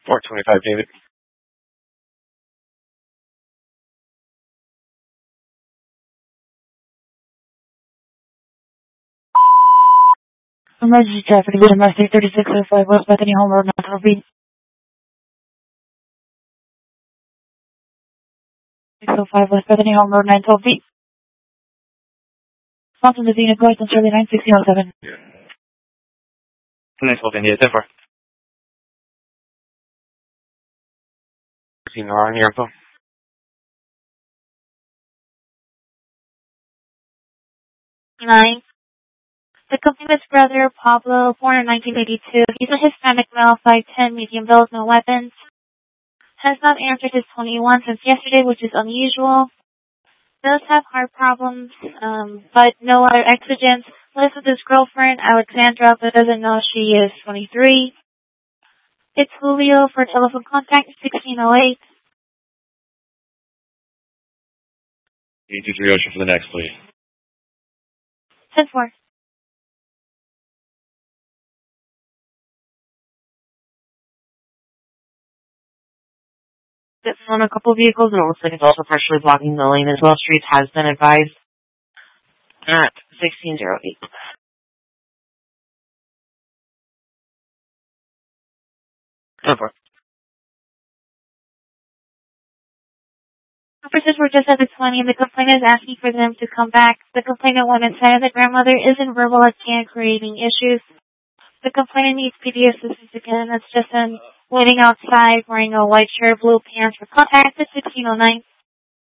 425, David. Emergency traffic, Mass 3605 West Bethany Home Road, 912 feet. 605 West Bethany Home Road, 912 feet. Fountain Divina, Coast on Shirley 91607. Yeah. 912, India, 10-4. On your info. 9. The complainant's brother, Pablo, born in 1982, he's a Hispanic male, 5'10", medium build, no weapons. Has not answered his 21 since yesterday, which is unusual. Does have heart problems, but no other exigents. Lives with his girlfriend, Alexandra, but doesn't know she is 23. It's Julio for telephone contact, 1608. 823 Ocean for the next, please. 10-4. It's on a couple vehicles, and it looks like it's also partially blocking the lane as well. Streets has been advised at 1608. Officers were just at the 20 and the complainant is asking for them to come back. The complainant went inside and the grandmother isn't verbal again, creating issues. The complainant needs PD assistance again. That's just waiting outside, wearing a white shirt, blue pants for contact at 1609.